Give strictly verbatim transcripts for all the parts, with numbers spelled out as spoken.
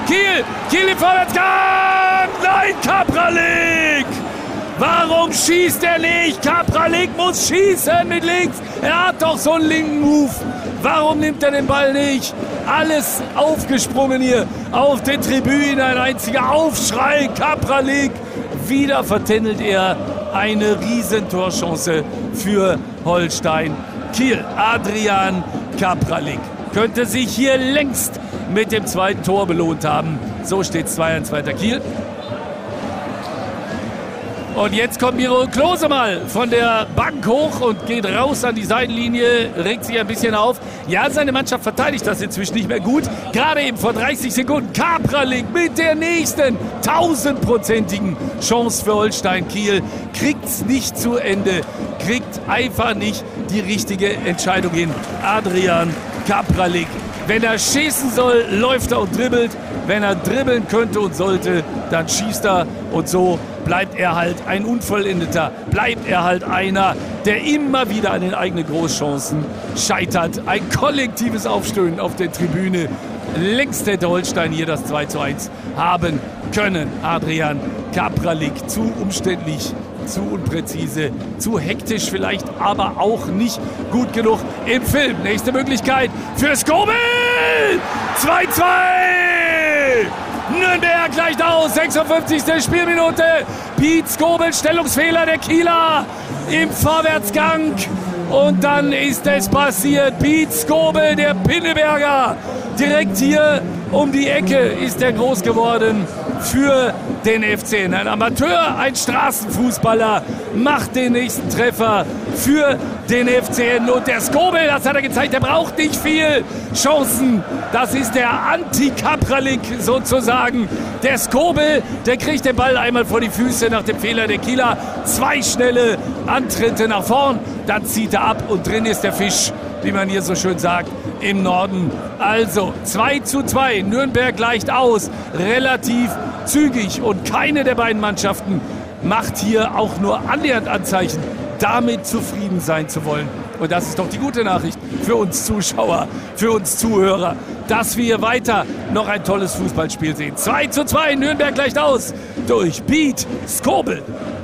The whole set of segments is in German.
Kiel. Kiel im Vorwärtsgang. Nein, Kapralik. Warum schießt er nicht? Kapralik muss schießen mit links. Er hat doch so einen linken Move. Warum nimmt er den Ball nicht? Alles aufgesprungen hier auf den Tribünen. Ein einziger Aufschrei. Kapralik. Wieder vertändelt er eine Riesentorchance für Holstein Kiel. Adrian Kapralik könnte sich hier längst mit dem zweiten Tor belohnt haben. So steht es zwei eins weiter Kiel. Und jetzt kommt Miro Klose mal von der Bank hoch und geht raus an die Seitenlinie, regt sich ein bisschen auf. Ja, seine Mannschaft verteidigt das inzwischen nicht mehr gut. Gerade eben vor dreißig Sekunden Kapralik mit der nächsten tausendprozentigen Chance für Holstein Kiel. Kriegt's nicht zu Ende, kriegt einfach nicht die richtige Entscheidung hin. Adrian Kapralik. Wenn er schießen soll, läuft er und dribbelt. Wenn er dribbeln könnte und sollte, dann schießt er. Und so bleibt er halt ein Unvollendeter. Bleibt er halt einer, der immer wieder an den eigenen Großchancen scheitert. Ein kollektives Aufstöhnen auf der Tribüne. Längst hätte Holstein hier das zwei zu eins haben können. Adrian Kapralik, zu umständlich, zu unpräzise, zu hektisch vielleicht, aber auch nicht gut genug im Film. Nächste Möglichkeit für Skobel! zwei zu zwei! Nürnberg gleicht aus, sechsundfünfzigste Spielminute. Piet Skobel, Stellungsfehler der Kieler im Vorwärtsgang. Und dann ist es passiert. Piet Skobel, der Pinneberger, direkt hier um die Ecke ist er groß geworden für den F C N. Ein Amateur, ein Straßenfußballer macht den nächsten Treffer für den F C N. Und der Skobel, das hat er gezeigt, der braucht nicht viel Chancen. Das ist der Anti-Kapralik sozusagen. Der Skobel, der kriegt den Ball einmal vor die Füße nach dem Fehler der Kieler. Zwei schnelle Antritte nach vorn, dann zieht er ab und drin ist der Fisch, wie man hier so schön sagt, im Norden. Also zwei zu zwei, Nürnberg gleicht aus, relativ zügig und keine der beiden Mannschaften macht hier auch nur annähernd Anzeichen, damit zufrieden sein zu wollen. Und das ist doch die gute Nachricht für uns Zuschauer, für uns Zuhörer, dass wir weiter noch ein tolles Fußballspiel sehen. zwei zu zwei, Nürnberg gleicht aus durch Piet Skobel.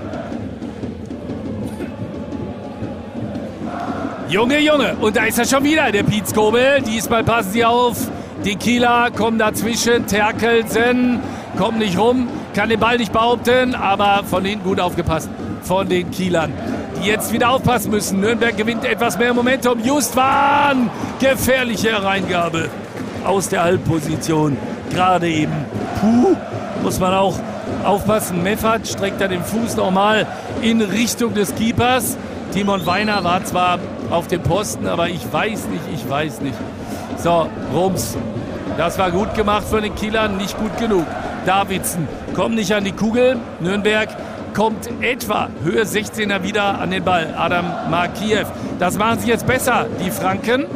Junge, Junge, und da ist er schon wieder, der Piet Skobel. Diesmal passen sie auf. Die Kieler kommen dazwischen. Terkelsen kommt nicht rum, kann den Ball nicht behaupten, aber von hinten gut aufgepasst von den Kielern, die jetzt wieder aufpassen müssen. Nürnberg gewinnt etwas mehr Momentum. Justwan, gefährliche Hereingabe aus der Halbposition. Gerade eben. Puh, muss man auch aufpassen. Meffert streckt da den Fuß nochmal in Richtung des Keepers. Timon Weiner war zwar auf dem Posten, aber ich weiß nicht, ich weiß nicht. So, Rums. Das war gut gemacht von den Kielern, nicht gut genug. Davidsen kommt nicht an die Kugel. Nürnberg kommt etwa Höhe sechzehner wieder an den Ball. Adam Markiev. Das machen sie jetzt besser. Die Franken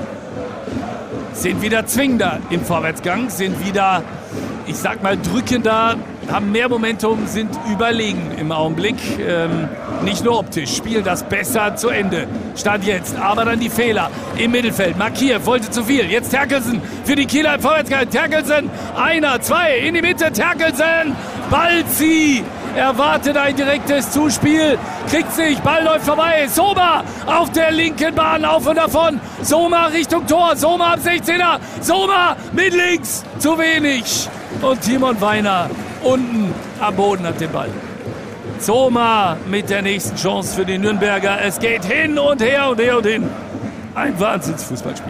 sind wieder zwingender im Vorwärtsgang, sind wieder, ich sag mal, drückender, haben mehr Momentum, sind überlegen im Augenblick. Ähm, nicht nur optisch, spielen das besser zu Ende. Stand jetzt, aber dann die Fehler im Mittelfeld. Markiev wollte zu viel. Jetzt Terkelsen für die Kieler im Vorwärtsgang. Terkelsen, einer, zwei, in die Mitte. Terkelsen, Ballzieh. Erwartet ein direktes Zuspiel. Kriegt sich, Ball läuft vorbei. Soma auf der linken Bahn, auf und davon. Soma Richtung Tor. Soma am sechzehner. Soma mit links. Zu wenig. Und Timon Weiner unten am Boden hat den Ball. Soma mit der nächsten Chance für die Nürnberger. Es geht hin und her und her und hin. Ein Wahnsinnsfußballspiel.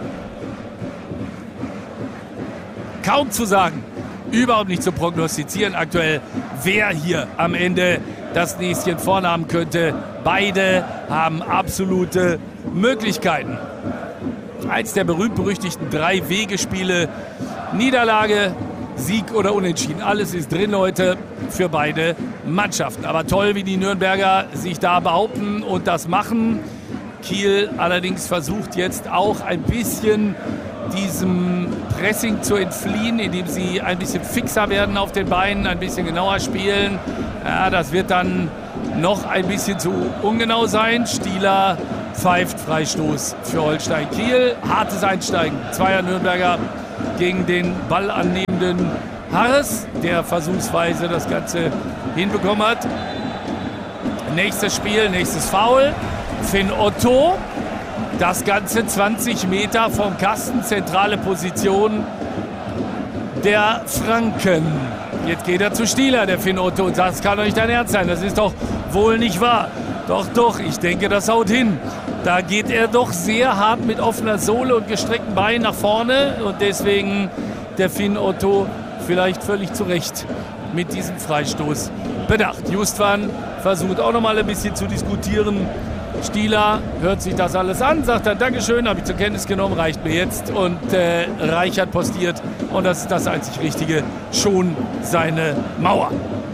Kaum zu sagen, überhaupt nicht zu prognostizieren aktuell, wer hier am Ende das Näschen vorne haben könnte. Beide haben absolute Möglichkeiten. Eins der berühmt-berüchtigten Drei-Wege-Spiele. Niederlage, Sieg oder Unentschieden. Alles ist drin heute für beide Mannschaften. Aber toll, wie die Nürnberger sich da behaupten und das machen. Kiel allerdings versucht jetzt auch ein bisschen diesem Pressing zu entfliehen, indem sie ein bisschen fixer werden auf den Beinen, ein bisschen genauer spielen. Ja, das wird dann noch ein bisschen zu ungenau sein. Stieler pfeift Freistoß für Holstein Kiel. Hartes Einsteigen zweier Nürnberger gegen den ballannehmenden Harris, der versuchsweise das Ganze hinbekommen hat. Nächstes Spiel, nächstes Foul. Finn Otto. Das Ganze zwanzig Meter vom Kasten, zentrale Position der Franken. Jetzt geht er zu Stieler, der Finn Otto, und sagt, das kann doch nicht dein Ernst sein. Das ist doch wohl nicht wahr. Doch, doch, ich denke, das haut hin. Da geht er doch sehr hart mit offener Sohle und gestreckten Beinen nach vorne. Und deswegen der Finn Otto vielleicht völlig zu Recht mit diesem Freistoß bedacht. Justwan versucht auch noch mal ein bisschen zu diskutieren. Stieler hört sich das alles an, sagt dann Dankeschön, habe ich zur Kenntnis genommen, reicht mir jetzt. Und äh, Reichert postiert, und das ist das einzig Richtige, schon seine Mauer.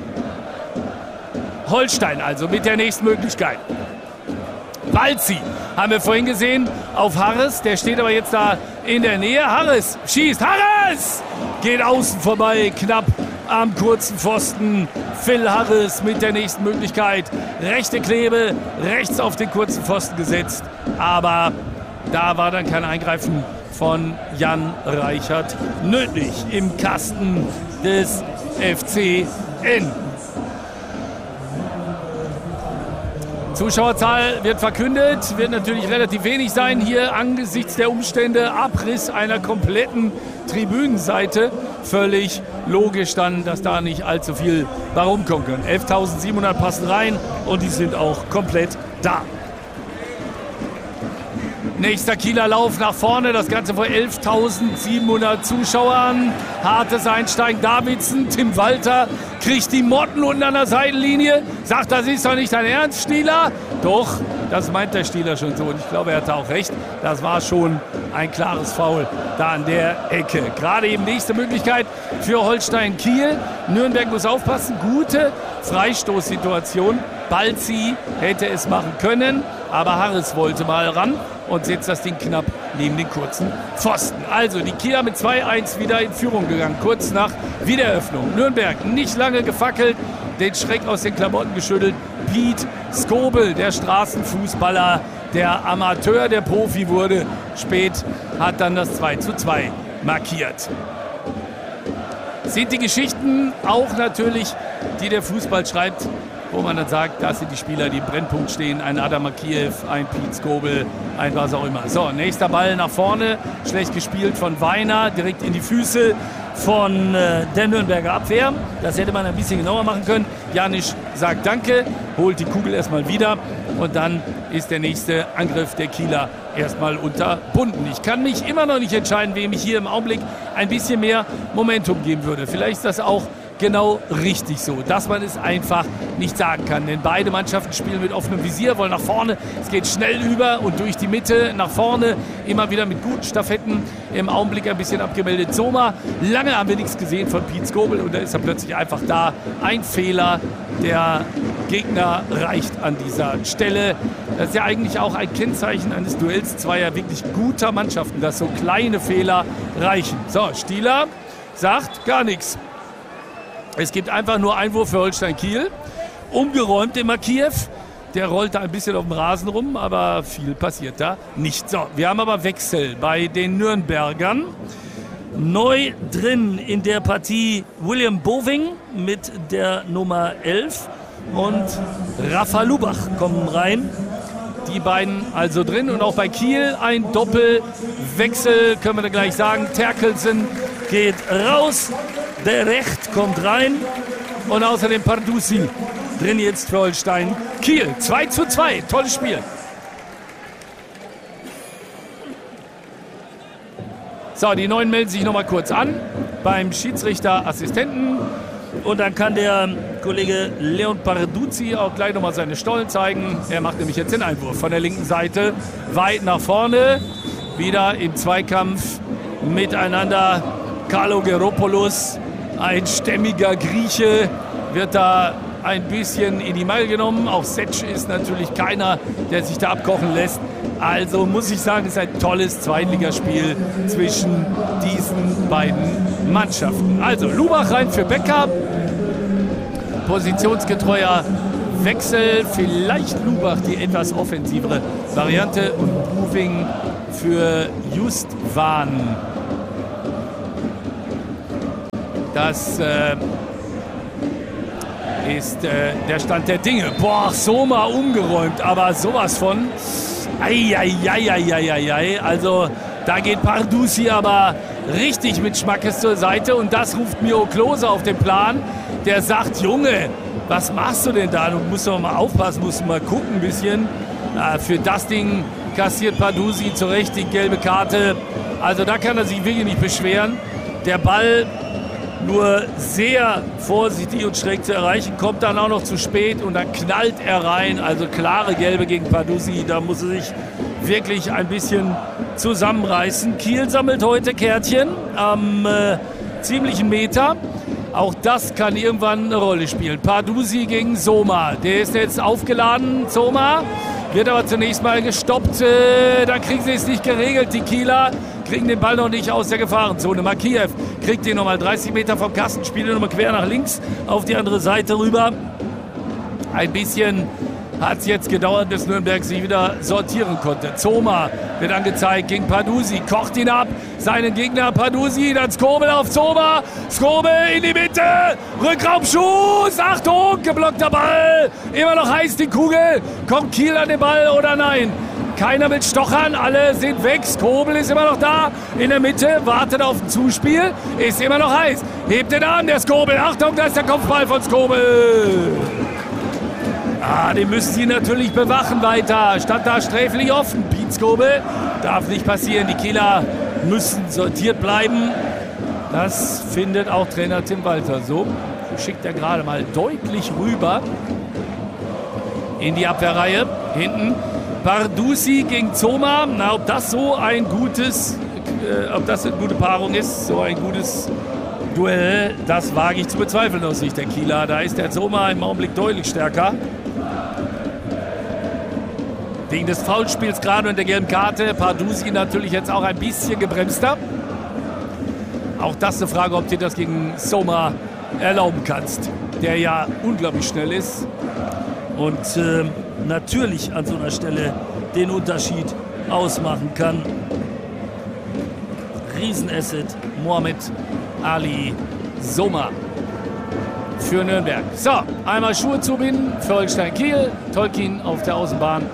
Holstein also mit der nächsten Möglichkeit. Balzi haben wir vorhin gesehen auf Harris, der steht aber jetzt da in der Nähe. Harris schießt, Harris geht außen vorbei, knapp am kurzen Pfosten. Phil Harris mit der nächsten Möglichkeit. Rechte Klebe, rechts auf den kurzen Pfosten gesetzt. Aber da war dann kein Eingreifen von Jan Reichert nötig im Kasten des F C N. Zuschauerzahl wird verkündet, wird natürlich relativ wenig sein hier angesichts der Umstände. Abriss einer kompletten Tribünenseite. Völlig logisch dann, dass da nicht allzu viel bei rumkommen können. elftausendsiebenhundert passen rein und die sind auch komplett da. Nächster Kieler Lauf nach vorne, das Ganze vor elftausendsiebenhundert Zuschauern. Hartes Einsteigen, Davidsen, Tim Walter kriegt die Motten unten an der Seitenlinie. Sagt, das ist doch nicht dein Ernst, Stieler? Doch, das meint der Stieler schon so. Und ich glaube, er hatte auch recht. Das war schon ein klares Foul da an der Ecke. Gerade eben nächste Möglichkeit für Holstein Kiel. Nürnberg muss aufpassen. Gute Freistoßsituation. Balzi hätte es machen können, aber Harris wollte mal ran und setzt das Ding knapp neben den kurzen Pfosten. Also die Kieler mit zwei eins wieder in Führung gegangen, kurz nach Wiedereröffnung. Nürnberg nicht lange gefackelt, den Schreck aus den Klamotten geschüttelt. Piet Skobel, der Straßenfußballer, der Amateur, der Profi wurde, spät hat dann das zwei zu zwei markiert. Sind die Geschichten auch natürlich, die der Fußball schreibt, wo man dann sagt, das sind die Spieler, die im Brennpunkt stehen. Ein Adam Akiev, ein Piet Skobel, ein was auch immer. So, nächster Ball nach vorne. Schlecht gespielt von Weiner, direkt in die Füße von äh, der Nürnberger Abwehr. Das hätte man ein bisschen genauer machen können. Janisch sagt Danke, holt die Kugel erstmal wieder. Und dann ist der nächste Angriff der Kieler erstmal unterbunden. Ich kann mich immer noch nicht entscheiden, wem ich hier im Augenblick ein bisschen mehr Momentum geben würde. Vielleicht ist das auch genau richtig so, dass man es einfach nicht sagen kann. Denn beide Mannschaften spielen mit offenem Visier, wollen nach vorne. Es geht schnell über und durch die Mitte nach vorne. Immer wieder mit guten Staffetten. Im Augenblick ein bisschen abgemeldet Sommer. Lange haben wir nichts gesehen von Piet Skobel und da ist er plötzlich einfach da. Ein Fehler. Der Gegner reicht an dieser Stelle. Das ist ja eigentlich auch ein Kennzeichen eines Duells zweier wirklich guter Mannschaften, dass so kleine Fehler reichen. So, Stieler sagt gar nichts. Es gibt einfach nur Einwurf für Holstein Kiel. Umgeräumt im Akiev. Der rollt da ein bisschen auf dem Rasen rum, aber viel passiert da nicht. So, wir haben aber Wechsel bei den Nürnbergern. Neu drin in der Partie William Boving mit der Nummer elf und Rafa Lubach kommen rein. Die beiden also drin und auch bei Kiel ein Doppelwechsel, können wir da gleich sagen. Terkelsen geht raus, der Recht kommt rein und außerdem Pardusi drin jetzt für Holstein Kiel. zwei zu zwei, tolles Spiel. So, die Neuen melden sich noch mal kurz an beim Schiedsrichterassistenten. Und dann kann der Kollege Leon Pardusi auch gleich noch mal seine Stollen zeigen. Er macht nämlich jetzt den Einwurf von der linken Seite. Weit nach vorne. Wieder im Zweikampf miteinander. Carlo Geropoulos, ein stämmiger Grieche, wird da ein bisschen in die Mangel genommen. Auch Setsch ist natürlich keiner, der sich da abkochen lässt. Also muss ich sagen, es ist ein tolles Zweitligaspiel zwischen diesen beiden Mannschaften. Also Lubach rein für Becker. Positionsgetreuer Wechsel. Vielleicht Lubach die etwas offensivere Variante und Boving für Justwan. Das äh, ist äh, der Stand der Dinge. Boah, Soma umgeräumt, aber sowas von. Eieieiei. Also da geht Pardussi aber richtig mit Schmackes zur Seite. Und das ruft Miro Klose auf den Plan. Der sagt, Junge, was machst du denn da? Du musst doch mal aufpassen, musst mal gucken ein bisschen. Äh, für das Ding kassiert Pardussi zu Recht die gelbe Karte. Also da kann er sich wirklich nicht beschweren. Der Ball nur sehr vorsichtig und schräg zu erreichen, kommt dann auch noch zu spät und dann knallt er rein. Also klare Gelbe gegen Pardussi, da muss er sich wirklich ein bisschen zusammenreißen. Kiel sammelt heute Kärtchen am äh, ziemlichen Meter. Auch das kann irgendwann eine Rolle spielen. Pardussi gegen Soma, der ist jetzt aufgeladen, Soma, wird aber zunächst mal gestoppt. Äh, da kriegen sie es nicht geregelt, die Kieler. Kriegen den Ball noch nicht aus der Gefahrenzone. Makiev kriegt den nochmal dreißig Meter vom Kasten, spielt ihn nochmal quer nach links auf die andere Seite rüber. Ein bisschen hat es jetzt gedauert, bis Nürnberg sich wieder sortieren konnte. Soma wird angezeigt gegen Pardussi, kocht ihn ab, seinen Gegner Pardussi, dann Skobel auf Soma, Skobel in die Mitte, Rückraumschuss, Achtung, geblockter Ball, immer noch heiß die Kugel, kommt Kiel an den Ball oder nein? Keiner will stochern, alle sind weg. Skobel ist immer noch da, in der Mitte, wartet auf ein Zuspiel, ist immer noch heiß. Hebt den Arm, der Skobel. Achtung, da ist der Kopfball von Skobel. Ah, den müssen sie natürlich bewachen weiter. Stand da sträflich offen. Piet Skobel, darf nicht passieren. Die Kieler müssen sortiert bleiben. Das findet auch Trainer Tim Walter so. Schickt er gerade mal deutlich rüber in die Abwehrreihe. Hinten Pardussi gegen Soma, na, ob das so ein gutes, äh, ob das eine gute Paarung ist, so ein gutes Duell, das wage ich zu bezweifeln aus Sicht der Kieler. Da ist der Soma im Augenblick deutlich stärker. Wegen des Foulspiels gerade und der gelben Karte, Pardussi natürlich jetzt auch ein bisschen gebremster. Auch das eine Frage, ob du das gegen Soma erlauben kannst, der ja unglaublich schnell ist und äh, natürlich an so einer Stelle den Unterschied ausmachen kann. Riesenasset, Mohamed Ali Soma für Nürnberg. So, einmal Schuhe zubinden für Holstein Kiel. Tolkien auf der Außenbahn.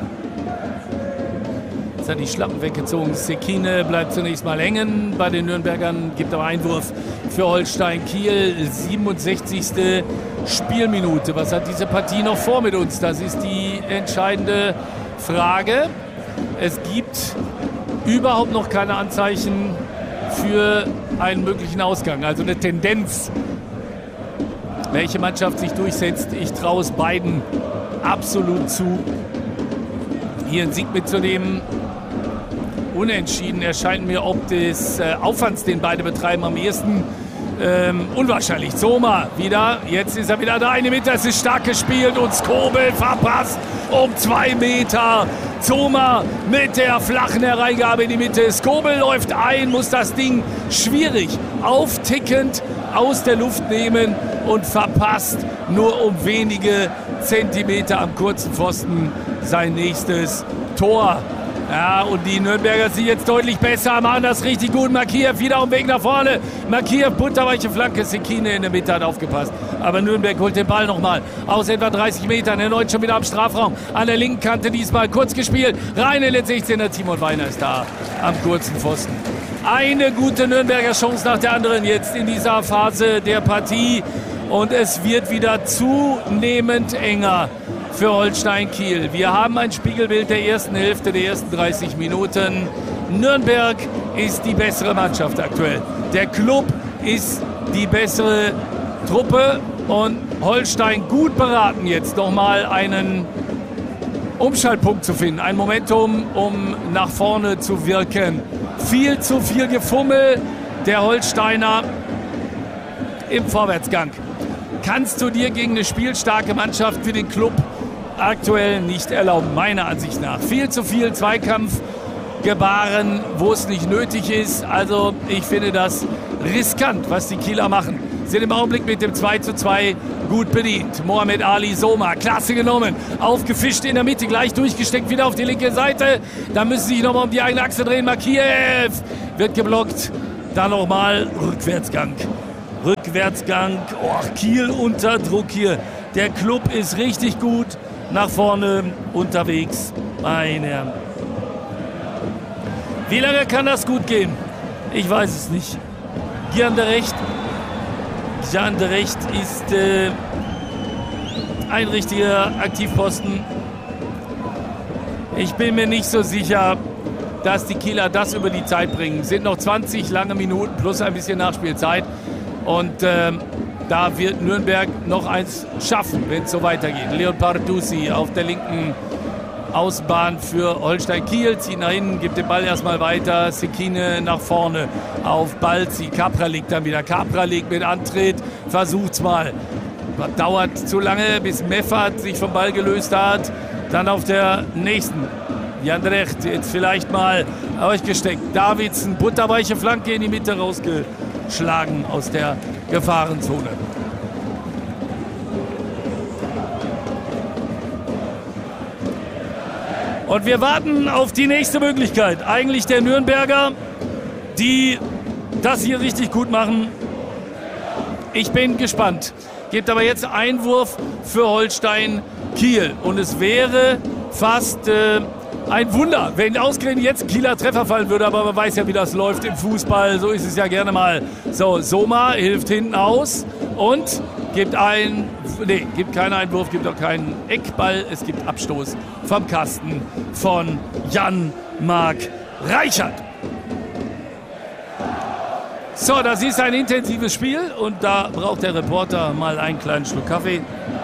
Jetzt hat die Schlappen weggezogen. Sekine bleibt zunächst mal hängen bei den Nürnbergern. Gibt aber Einwurf für Holstein Kiel. siebenundsechzigste Spielminute. Was hat diese Partie noch vor mit uns? Das ist die entscheidende Frage. Es gibt überhaupt noch keine Anzeichen für einen möglichen Ausgang. Also eine Tendenz, welche Mannschaft sich durchsetzt. Ich traue es beiden absolut zu, hier einen Sieg mitzunehmen. Unentschieden erscheint mir ob des äh, Aufwands, den beide betreiben, am ehesten ähm, unwahrscheinlich. Soma wieder, jetzt ist er wieder da in die Mitte, es ist stark gespielt und Skobel verpasst um zwei Meter. Soma mit der flachen Hereingabe in die Mitte. Skobel läuft ein, muss das Ding schwierig auftickend aus der Luft nehmen und verpasst nur um wenige Zentimeter am kurzen Pfosten sein nächstes Tor. Ja, und die Nürnberger sind jetzt deutlich besser, machen das richtig gut. Makiev wieder auf dem Weg nach vorne. Makiev, butterweiche Flanke, Sekine in der Mitte hat aufgepasst. Aber Nürnberg holt den Ball nochmal aus etwa dreißig Metern. Erneut schon wieder am Strafraum. An der linken Kante diesmal kurz gespielt. Rein in den sechzehner. Timon Weiner ist da am kurzen Pfosten. Eine gute Nürnberger Chance nach der anderen jetzt in dieser Phase der Partie. Und es wird wieder zunehmend enger für Holstein Kiel. Wir haben ein Spiegelbild der ersten Hälfte, der ersten dreißig Minuten. Nürnberg ist die bessere Mannschaft aktuell. Der Club ist die bessere Truppe und Holstein gut beraten, jetzt nochmal einen Umschaltpunkt zu finden. Ein Momentum, um nach vorne zu wirken. Viel zu viel Gefummel der Holsteiner im Vorwärtsgang. Kannst du dir gegen eine spielstarke Mannschaft wie den Club aktuell nicht erlauben, meiner Ansicht nach. Viel zu viel Zweikampfgebaren, wo es nicht nötig ist. Also ich finde das riskant, was die Kieler machen. Sind im Augenblick mit dem zwei zu zwei gut bedient. Mohamed Ali Soma, klasse genommen, aufgefischt in der Mitte, gleich durchgesteckt, wieder auf die linke Seite. Da müssen sie sich nochmal um die eigene Achse drehen. Makiev wird geblockt. Dann nochmal Rückwärtsgang Rückwärtsgang. Oh, Kiel unter Druck hier. Der Club ist richtig gut nach vorne unterwegs. Meine Herren. Wie lange kann das gut gehen? Ich weiß es nicht. Gian de Recht. Gian de Recht ist äh, ein richtiger Aktivposten. Ich bin mir nicht so sicher, dass die Kieler das über die Zeit bringen. Es sind noch zwanzig lange Minuten plus ein bisschen Nachspielzeit. Und äh, da wird Nürnberg noch eins schaffen, wenn es so weitergeht. Leon Pardussi auf der linken Außenbahn für Holstein Kiel. Zieht nach hinten, gibt den Ball erstmal weiter. Sekine nach vorne auf Balzi. Capra liegt dann wieder. Capra liegt mit Antritt. Versucht's mal. Dauert zu lange, bis Meffert sich vom Ball gelöst hat. Dann auf der nächsten. Jan Recht jetzt vielleicht mal durchgesteckt. Davidsen, butterweiche Flanke in die Mitte rausgeschlagen aus der Gefahrenzone. Und wir warten auf die nächste Möglichkeit. Eigentlich der Nürnberger, die das hier richtig gut machen. Ich bin gespannt. Gibt aber jetzt Einwurf für Holstein Kiel. Und es wäre fast äh, ein Wunder, wenn ausgerechnet jetzt ein Kieler Treffer fallen würde. Aber man weiß ja, wie das läuft im Fußball. So ist es ja gerne mal. So, Soma hilft hinten aus und gibt ein, nee, gibt keinen Einwurf, gibt auch keinen Eckball. Es gibt Abstoß vom Kasten von Jan-Marc Reichert. So, das ist ein intensives Spiel und da braucht der Reporter mal einen kleinen Schluck Kaffee.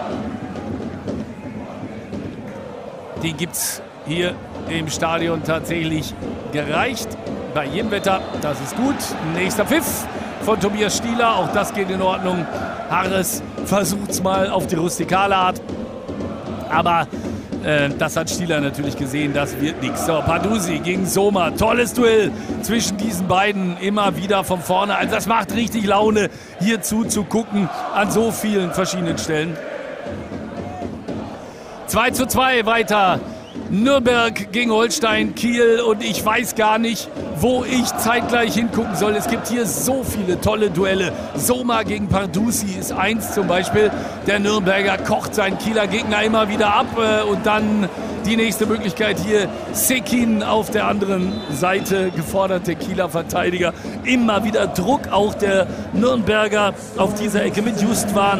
Die gibt's hier im Stadion tatsächlich gereicht. Bei jedem Wetter, das ist gut. Nächster Pfiff von Tobias Stieler, auch das geht in Ordnung. Harres versucht's mal auf die rustikale Art. Aber äh, das hat Stieler natürlich gesehen, das wird nichts. So, Pardussi gegen Soma, tolles Duell zwischen diesen beiden, immer wieder von vorne. Also das macht richtig Laune, hier zuzugucken an so vielen verschiedenen Stellen. zwei zu zwei weiter. Nürnberg gegen Holstein Kiel und ich weiß gar nicht, wo ich zeitgleich hingucken soll. Es gibt hier so viele tolle Duelle. Soma gegen Pardussi ist eins zum Beispiel. Der Nürnberger kocht seinen Kieler Gegner immer wieder ab und dann die nächste Möglichkeit hier. Sekin auf der anderen Seite, geforderte Kieler Verteidiger. Immer wieder Druck, auch der Nürnberger auf dieser Ecke mit Justwan,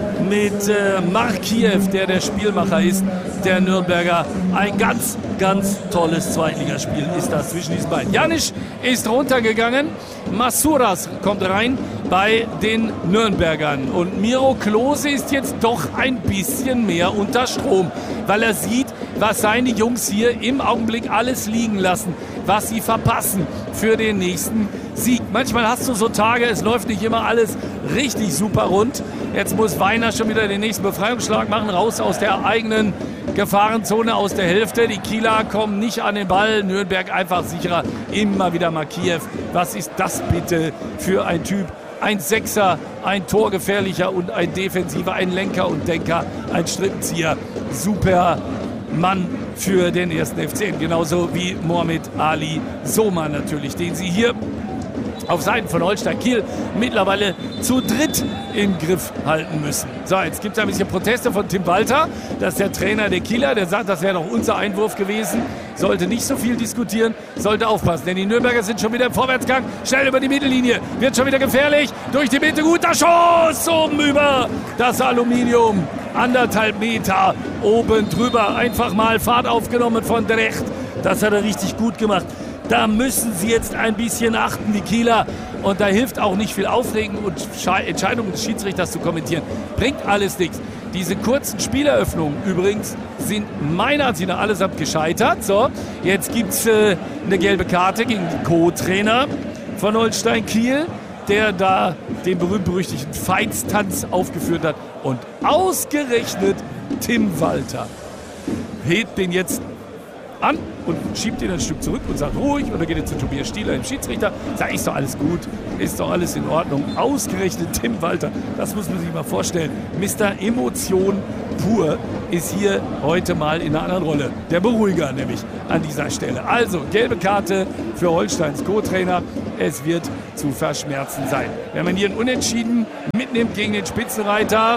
mit äh, Markiev, der der Spielmacher ist, der Nürnberger. Ein ganz, ganz tolles Zweitligaspiel ist das zwischen diesen beiden. Janisch ist runtergegangen, Masuras kommt rein bei den Nürnbergern. Und Miro Klose ist jetzt doch ein bisschen mehr unter Strom, weil er sieht, was seine Jungs hier im Augenblick alles liegen lassen, was sie verpassen für den nächsten Sieg. Manchmal hast du so Tage, es läuft nicht immer alles richtig super rund. Jetzt muss Weiner schon wieder den nächsten Befreiungsschlag machen, raus aus der eigenen Gefahrenzone, aus der Hälfte. Die Kieler kommen nicht an den Ball, Nürnberg einfach sicherer, immer wieder Markiev. Was ist das bitte für ein Typ? Ein Sechser, ein Torgefährlicher und ein Defensiver, ein Lenker und Denker, ein Strippenzieher. Super Mann für den ersten F C, genauso wie Mohamed Ali Soma natürlich, den sie hier auf Seiten von Holstein Kiel mittlerweile zu dritt im Griff halten müssen. So, jetzt gibt es ein bisschen Proteste von Tim Walter. Das ist der Trainer der Kieler. Der sagt, das wäre doch unser Einwurf gewesen. Sollte nicht so viel diskutieren, sollte aufpassen. Denn die Nürnberger sind schon wieder im Vorwärtsgang. Schnell über die Mittellinie. Wird schon wieder gefährlich. Durch die Mitte. Guter Schuss. Oben über das Aluminium. Anderthalb Meter oben drüber. Einfach mal Fahrt aufgenommen von Drecht. Das hat er richtig gut gemacht. Da müssen sie jetzt ein bisschen achten, die Kieler. Und da hilft auch nicht viel Aufregen und Entscheidungen des Schiedsrichters zu kommentieren. Bringt alles nichts. Diese kurzen Spieleröffnungen übrigens sind meiner Ansicht nach allesamt gescheitert. So, jetzt gibt es äh, eine gelbe Karte gegen den Co-Trainer von Holstein Kiel, der da den berühmt-berüchtigten Feitstanz aufgeführt hat. Und ausgerechnet Tim Walter hebt den jetzt an und schiebt ihn ein Stück zurück und sagt ruhig, und dann geht er zu Tobias Stieler, dem Schiedsrichter, sagt, ist doch alles gut, ist doch alles in Ordnung. Ausgerechnet Tim Walter, das muss man sich mal vorstellen. Mister Emotion pur ist hier heute mal in einer anderen Rolle. Der Beruhiger nämlich an dieser Stelle. Also, gelbe Karte für Holsteins Co-Trainer Es wird zu verschmerzen sein. Wenn man hier ein Unentschieden mitnimmt gegen den Spitzenreiter.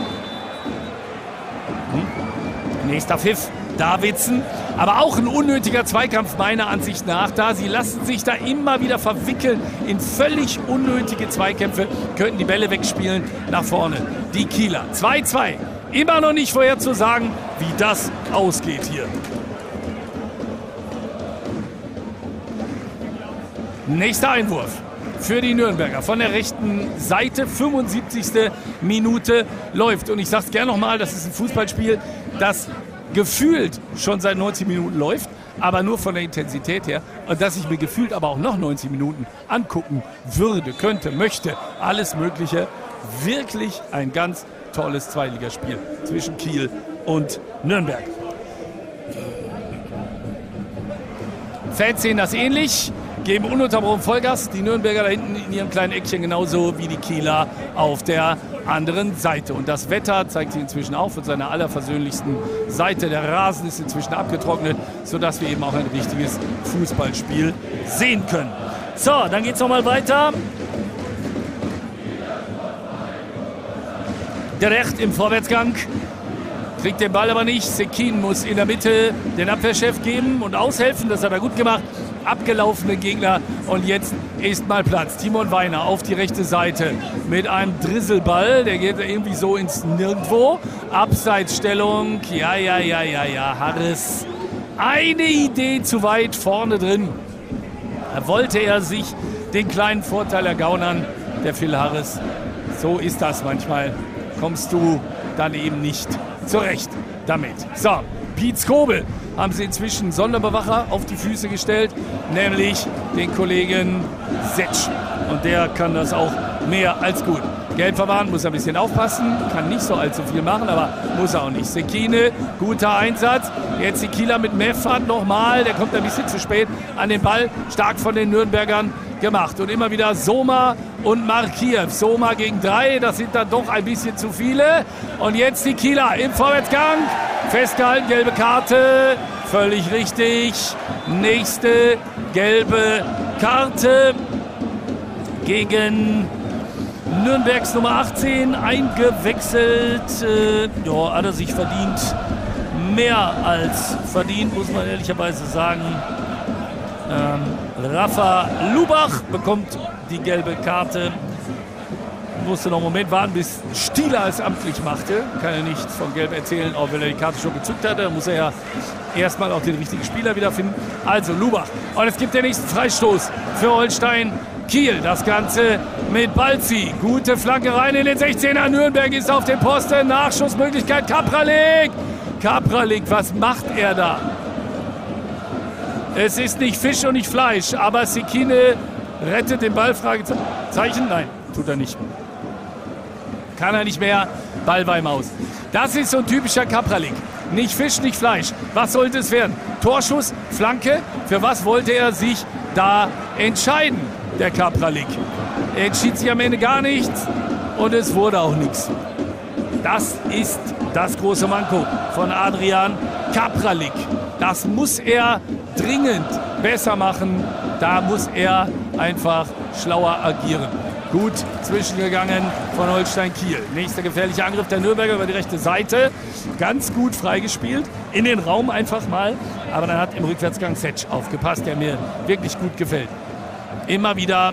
Hm. Nächster Pfiff, Davidsen. Aber auch ein unnötiger Zweikampf meiner Ansicht nach. Da sie lassen sich da immer wieder verwickeln in völlig unnötige Zweikämpfe. Könnten die Bälle wegspielen nach vorne. Die Kieler. zwei zwei. Immer noch nicht vorherzusagen, wie das ausgeht hier. Nächster Einwurf für die Nürnberger von der rechten Seite. fünfundsiebzigste Minute läuft. Und ich sage es gerne nochmal, das ist ein Fußballspiel, das gefühlt schon seit neunzig Minuten läuft, aber nur von der Intensität her. Und dass ich mir gefühlt aber auch noch neunzig Minuten angucken würde, könnte, möchte, alles Mögliche. Wirklich ein ganz tolles Zweitligaspiel zwischen Kiel und Nürnberg. Fans sehen das ähnlich, geben ununterbrochen Vollgas. Die Nürnberger da hinten in ihrem kleinen Eckchen genauso wie die Kieler auf der anderen Seite. Und das Wetter zeigt sich inzwischen auch von seiner allerversöhnlichsten Seite. Der Rasen ist inzwischen abgetrocknet, sodass wir eben auch ein richtiges Fußballspiel sehen können. So, dann geht es nochmal weiter. Gerecht im Vorwärtsgang. Kriegt den Ball aber nicht. Sekin muss in der Mitte den Abwehrchef geben und aushelfen. Das hat er gut gemacht. Abgelaufene Gegner. Und jetzt ist mal Platz. Timon Weiner auf die rechte Seite mit einem Drisselball. Der geht irgendwie so ins Nirgendwo. Abseitsstellung. Ja, ja, ja, ja, ja. Harris. Eine Idee zu weit vorne drin. Da wollte er sich den kleinen Vorteil ergaunern. Der Phil Harris. So ist das manchmal. Kommst du dann eben nicht zurecht damit. So, Piet Skobel haben sie inzwischen Sonderbewacher auf die Füße gestellt, nämlich den Kollegen Setsch. Und der kann das auch mehr als gut. Gelb verwarnt, muss ein bisschen aufpassen, kann nicht so allzu viel machen, aber muss er auch nicht. Sekine, guter Einsatz. Jetzt die Kieler mit Meffert nochmal, der kommt ein bisschen zu spät an den Ball. Stark von den Nürnbergern gemacht. Und immer wieder Soma und Markiev. Soma gegen drei, das sind dann doch ein bisschen zu viele. Und jetzt die Kieler im Vorwärtsgang. Festgehalten, gelbe Karte. Völlig richtig. Nächste gelbe Karte gegen Nürnbergs Nummer achtzehn. Eingewechselt. Äh, ja, hat er sich verdient. Mehr als verdient, muss man ehrlicherweise sagen. Ähm, Rafa Lubach bekommt die gelbe Karte. Musste noch einen Moment warten, bis Stieler es amtlich machte. Kann er nichts von Gelb erzählen, auch wenn er die Karte schon gezückt hatte. Da muss er ja erstmal auch den richtigen Spieler wiederfinden. Also Lubach. Und es gibt den nächsten Freistoß für Holstein Kiel. Das Ganze mit Balzi. Gute Flanke rein in den sechzehner. Nürnberg ist auf dem Posten. Nachschussmöglichkeit. Kapralik. Kapralik, was macht er da? Es ist nicht Fisch und nicht Fleisch, aber Sekine rettet den Ball. Fragezeichen? Nein, tut er nicht. Kann er nicht mehr. Ball war im Aus. Das ist so ein typischer Kapralik. Nicht Fisch, nicht Fleisch. Was sollte es werden? Torschuss, Flanke. Für was wollte er sich da entscheiden, der Kapralik? Er entschied sich am Ende gar nichts und es wurde auch nichts. Das ist das große Manko von Adrian Kapralik. Das muss er dringend besser machen. Da muss er einfach schlauer agieren. Gut zwischengegangen von Holstein Kiel. Nächster gefährlicher Angriff der Nürnberger über die rechte Seite. Ganz gut freigespielt. In den Raum einfach mal. Aber dann hat im Rückwärtsgang Setsch aufgepasst, der mir wirklich gut gefällt. Immer wieder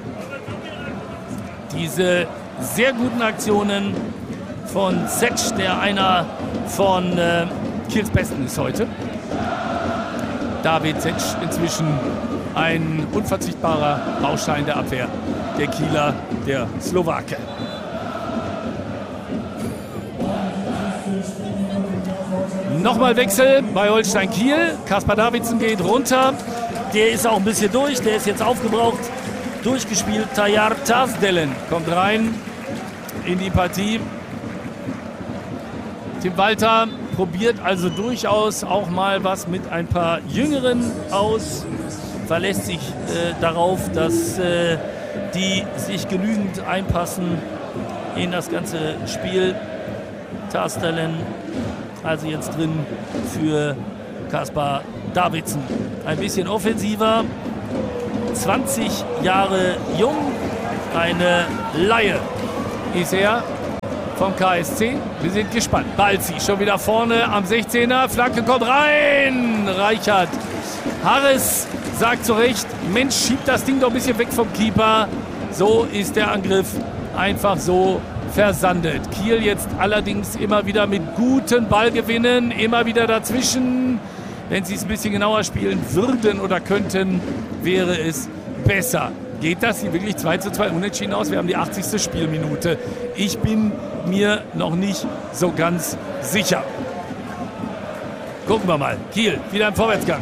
diese sehr guten Aktionen von Setsch, der einer von äh, Kiels Besten ist heute. David Setsch inzwischen ein unverzichtbarer Baustein der Abwehr der Kieler, der Slowake. Nochmal Wechsel bei Holstein Kiel. Kaspar Davidsen geht runter. Der ist auch ein bisschen durch. Der ist jetzt aufgebraucht. Durchgespielt. Tayyar Tazdelen kommt rein in die Partie. Tim Walter probiert also durchaus auch mal was mit ein paar Jüngeren aus. Verlässt sich äh, darauf, dass äh, die sich genügend einpassen in das ganze Spiel. Tazdelen also jetzt drin für Kaspar Davidsen. Ein bisschen offensiver. zwanzig Jahre jung, eine Laie ist er vom K S C. Wir sind gespannt. Balzi schon wieder vorne am sechzehner. Flanke kommt rein. Reichert. Harris sagt zu Recht, Mensch, schiebt das Ding doch ein bisschen weg vom Keeper. So ist der Angriff einfach so versandet. Kiel jetzt allerdings immer wieder mit guten Ballgewinnen, immer wieder dazwischen. Wenn sie es ein bisschen genauer spielen würden oder könnten, wäre es besser. Geht das hier wirklich zwei zu zwei unentschieden aus? Wir haben die achtzigste Spielminute. Ich bin mir noch nicht so ganz sicher. Gucken wir mal. Kiel wieder im Vorwärtsgang.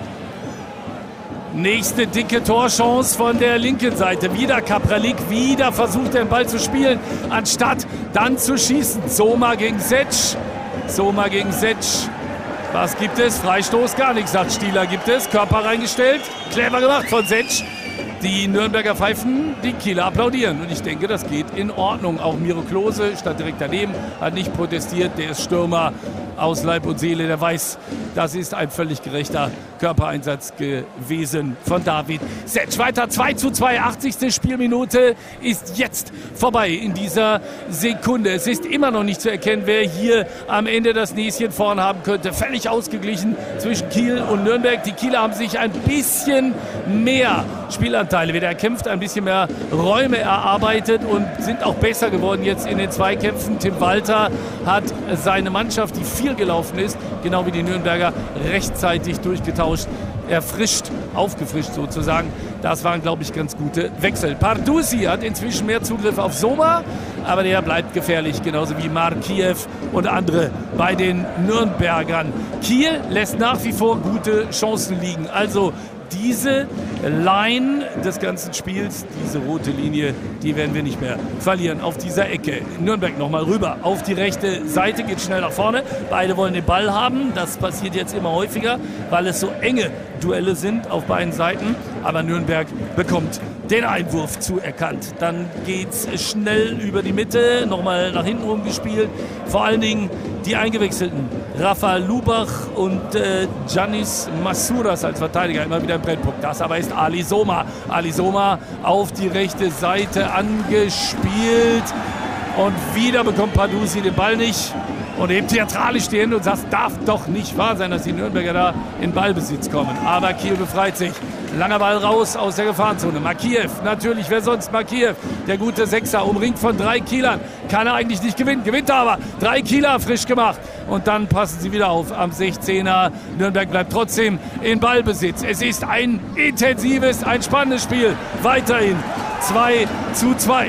Nächste dicke Torchance von der linken Seite. Wieder Kapralik, wieder versucht er den Ball zu spielen, anstatt dann zu schießen. Soma gegen Setsch. Soma gegen Setsch. Was gibt es? Freistoß, gar nichts, sagt Stieler. Gibt es? Körper reingestellt. Clever gemacht von Setsch. Die Nürnberger pfeifen, die Kieler applaudieren. Und ich denke, das geht in Ordnung. Auch Miro Klose stand direkt daneben, hat nicht protestiert. Der ist Stürmer aus Leib und Seele. Der weiß, das ist ein völlig gerechter Körpereinsatz gewesen von David Setsch. Weiter zwei zu zwei, achtzigste Spielminute ist jetzt vorbei in dieser Sekunde. Es ist immer noch nicht zu erkennen, wer hier am Ende das Näschen vorn haben könnte. Völlig ausgeglichen zwischen Kiel und Nürnberg. Die Kieler haben sich ein bisschen mehr Spielanteile wieder erkämpft, ein bisschen mehr Räume erarbeitet und sind auch besser geworden jetzt in den Zweikämpfen. Tim Walter hat seine Mannschaft, die viel gelaufen ist, genau wie die Nürnberger, rechtzeitig durchgetauscht, erfrischt, aufgefrischt sozusagen. Das waren, glaube ich, ganz gute Wechsel. Pardusi hat inzwischen mehr Zugriff auf Soma, aber der bleibt gefährlich, genauso wie Markiev und andere bei den Nürnbergern. Kiel lässt nach wie vor gute Chancen liegen. Also diese Line des ganzen Spiels, diese rote Linie, die werden wir nicht mehr verlieren. Auf dieser Ecke. Nürnberg nochmal rüber auf die rechte Seite, geht schnell nach vorne. Beide wollen den Ball haben. Das passiert jetzt immer häufiger, weil es so enge Duelle sind auf beiden Seiten. Aber Nürnberg bekommt den Einwurf zuerkannt. Dann geht's schnell über die Mitte, nochmal nach hinten rumgespielt. Vor allen Dingen die Eingewechselten. Rafa Lubach und äh, Giannis Masuras als Verteidiger immer wieder im Brennpunkt. Das aber ist Ali Soma. Ali Soma auf die rechte Seite angespielt. Und wieder bekommt Pardusi den Ball nicht. Und eben theatralisch stehen und sagt, darf doch nicht wahr sein, dass die Nürnberger da in Ballbesitz kommen. Aber Kiel befreit sich. Langer Ball raus aus der Gefahrenzone. Makiev, natürlich, wer sonst? Makiev, der gute Sechser, umringt von drei Kielern. Kann er eigentlich nicht gewinnen, gewinnt er aber. Drei Kieler frisch gemacht. Und dann passen sie wieder auf am sechzehner. Nürnberg bleibt trotzdem in Ballbesitz. Es ist ein intensives, ein spannendes Spiel. Weiterhin zwei zu zwei.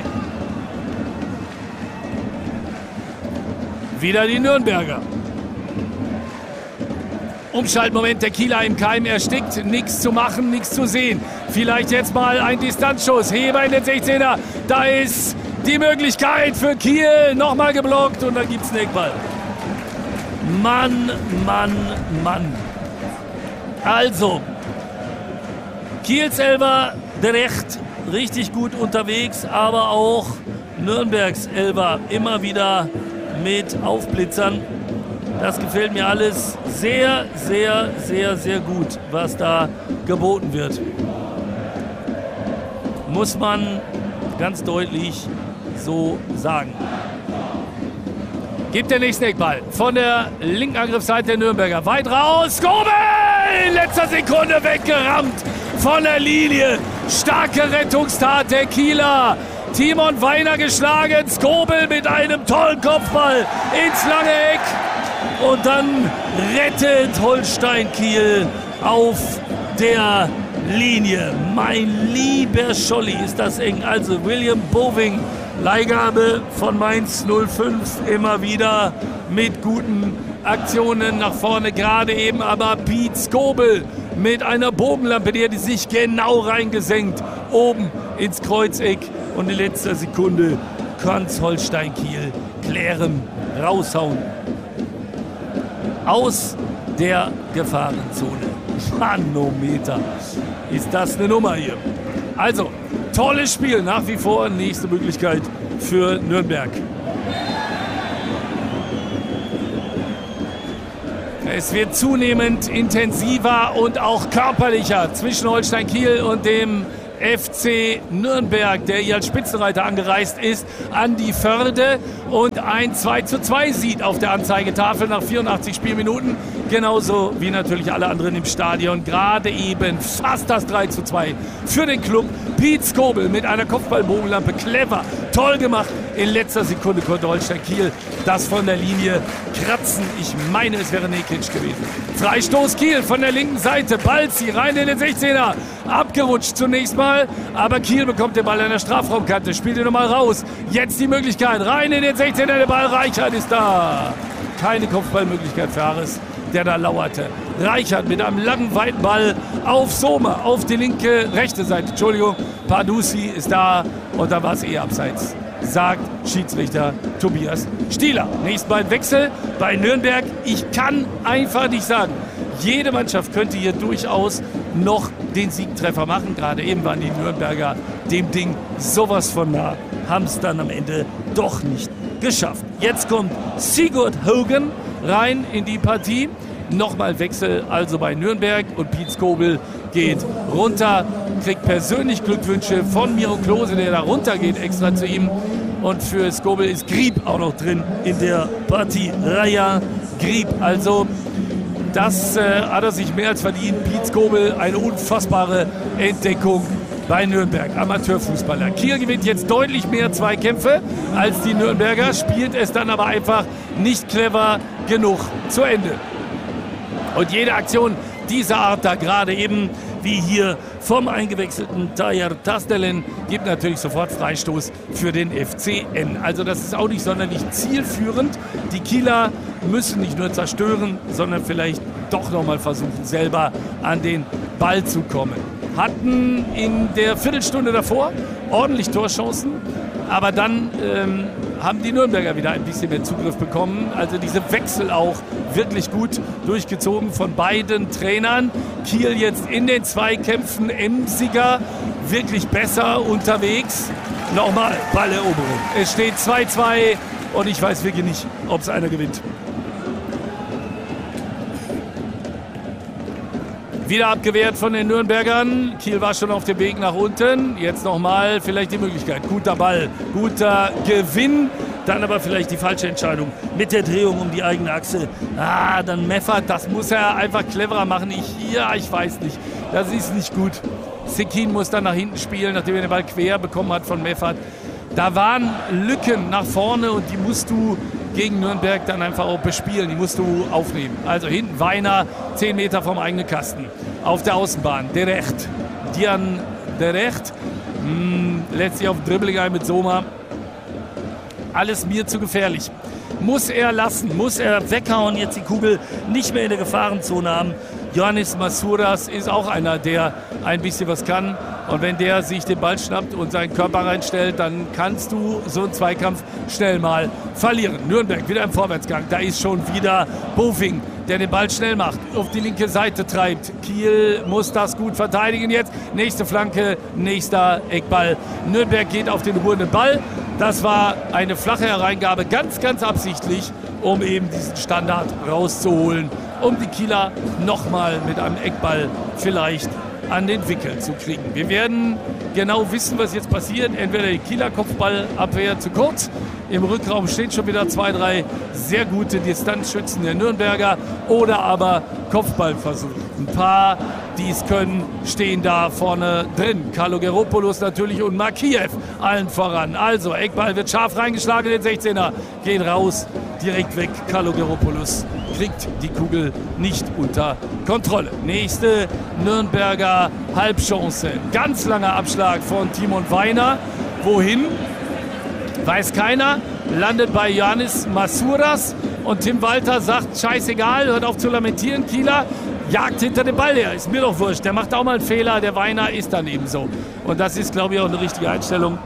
Wieder die Nürnberger. Umschaltmoment der Kieler im Keim erstickt. Nichts zu machen, nichts zu sehen. Vielleicht jetzt mal ein Distanzschuss. Heber in den sechzehner. Da ist die Möglichkeit für Kiel. Nochmal geblockt und dann gibt es einen Eckball. Mann, Mann, Mann. Also, Kiels Elfer Drecht richtig gut unterwegs, aber auch Nürnbergs Elfer immer wieder mit Aufblitzern. Das gefällt mir alles sehr, sehr, sehr, sehr gut, was da geboten wird. Muss man ganz deutlich so sagen. Gibt der nächste Eckball von der linken Angriffsseite der Nürnberger. Weit raus, Skobel! In letzter Sekunde weggerammt von der Linie. Starke Rettungstat der Kieler. Timon Weiner geschlagen, Skobel mit einem tollen Kopfball ins lange Eck. Und dann rettet Holstein Kiel auf der Linie. Mein lieber Scholli, ist das eng. Also William Boving, Leihgabe von Mainz null fünf, immer wieder mit guten Aktionen nach vorne. Gerade eben aber Piet Skobel mit einer Bogenlampe, die hat sich genau reingesenkt, oben ins Kreuzeck. Und in letzter Sekunde kann Holstein Kiel klären, raushauen. Aus der Gefahrenzone. Manometer. Ist das eine Nummer hier. Also, tolles Spiel nach wie vor. Nächste Möglichkeit für Nürnberg. Es wird zunehmend intensiver und auch körperlicher zwischen Holstein Kiel und dem F C Nürnberg, der hier als Spitzenreiter angereist ist, an die Förde und ein zwei zu zwei sieht auf der Anzeigetafel nach vierundachtzig Spielminuten. Genauso wie natürlich alle anderen im Stadion. Gerade eben fast das drei zu zwei für den Club. Piet Skobel mit einer Kopfballbogenlampe. Clever, toll gemacht. In letzter Sekunde konnte Holstein Kiel das von der Linie kratzen. Ich meine, es wäre Nekic gewesen. Freistoß Kiel von der linken Seite. Balzi rein in den sechzehner. Abgerutscht zunächst mal. Aber Kiel bekommt den Ball an der Strafraumkante. Spielt ihn nochmal raus. Jetzt die Möglichkeit. Rein in den sechzehner. Der Ball. Reichert ist da. Keine Kopfballmöglichkeit für Harris, der da lauerte. Reichert mit einem langen, weiten Ball auf Sommer, auf die linke, rechte Seite. Entschuldigung, Pardusi ist da und da war es eh abseits, sagt Schiedsrichter Tobias Stieler. Nächsten Mal Wechsel bei Nürnberg. Ich kann einfach nicht sagen, jede Mannschaft könnte hier durchaus noch den Siegtreffer machen. Gerade eben waren die Nürnberger dem Ding sowas von nah, haben es dann am Ende doch nicht geschafft. Jetzt kommt Sigurd Hogan rein in die Partie. Nochmal Wechsel also bei Nürnberg und Piet Skobel geht runter, kriegt persönlich Glückwünsche von Miro Klose, der da runter geht extra zu ihm. Und für Skobel ist Grieb auch noch drin in der Partie. Raja Grieb, also das äh, hat er sich mehr als verdient. Piet Skobel, eine unfassbare Entdeckung bei Nürnberg, Amateurfußballer. Kiel gewinnt jetzt deutlich mehr Zweikämpfe als die Nürnberger, spielt es dann aber einfach nicht clever genug zu Ende. Und jede Aktion dieser Art da gerade eben, wie hier vom eingewechselten Tayyar Tastelen, gibt natürlich sofort Freistoß für den F C N. Also das ist auch nicht sonderlich zielführend. Die Kieler müssen nicht nur zerstören, sondern vielleicht doch nochmal versuchen, selber an den Ball zu kommen. Hatten in der Viertelstunde davor ordentlich Torchancen, aber dann ähm, haben die Nürnberger wieder ein bisschen mehr Zugriff bekommen. Also diese Wechsel auch wirklich gut durchgezogen von beiden Trainern. Kiel jetzt in den Zweikämpfen emsiger, wirklich besser unterwegs. Nochmal Balleroberung. Es steht zwei zu zwei und ich weiß wirklich nicht, ob es einer gewinnt. Wieder abgewehrt von den Nürnbergern. Kiel war schon auf dem Weg nach unten. Jetzt nochmal vielleicht die Möglichkeit. Guter Ball, guter Gewinn. Dann aber vielleicht die falsche Entscheidung mit der Drehung um die eigene Achse. Ah, dann Meffert, das muss er einfach cleverer machen. Ich, ja, ich weiß nicht. Das ist nicht gut. Sekin muss dann nach hinten spielen, nachdem er den Ball quer bekommen hat von Meffert. Da waren Lücken nach vorne und die musst du gegen Nürnberg dann einfach auch bespielen. Die musst du aufnehmen. Also hinten Weiner, zehn Meter vom eigenen Kasten. Auf der Außenbahn, De Recht. Dian De Recht. Hm, letztlich auf Dribbling ein mit Sommer. Alles mir zu gefährlich. Muss er lassen, muss er weghauen, jetzt die Kugel nicht mehr in der Gefahrenzone haben. Ioannis Masouras ist auch einer, der ein bisschen was kann. Und wenn der sich den Ball schnappt und seinen Körper reinstellt, dann kannst du so einen Zweikampf schnell mal verlieren. Nürnberg wieder im Vorwärtsgang. Da ist schon wieder Bofing, der den Ball schnell macht, auf die linke Seite treibt. Kiel muss das gut verteidigen jetzt. Nächste Flanke, nächster Eckball. Nürnberg geht auf den ruhenden Ball. Das war eine flache Hereingabe, ganz, ganz absichtlich, um eben diesen Standard rauszuholen, um die Kieler nochmal mit einem Eckball vielleicht an den Wickel zu kriegen. Wir werden genau wissen, was jetzt passiert. Entweder die Kieler Kopfballabwehr zu kurz, im Rückraum stehen schon wieder zwei, drei sehr gute Distanzschützen der Nürnberger, oder aber Kopfballversuch. Ein paar, die es können, stehen da vorne drin. Kalogeropoulos natürlich und Makiev allen voran. Also Eckball wird scharf reingeschlagen in den sechzehner, geht raus, direkt weg. Kalogeropoulos kriegt die Kugel nicht unter Kontrolle. Nächste Nürnberger Halbchance. Ganz langer Abschlag von Timon Weiner. Wohin? Weiß keiner. Landet bei Ioannis Masouras. Und Tim Walter sagt, scheißegal, hört auf zu lamentieren. Kieler jagt hinter dem Ball her. Ist mir doch wurscht. Der macht auch mal einen Fehler. Der Weiner ist dann eben so. Und das ist, glaube ich, auch eine richtige Einstellung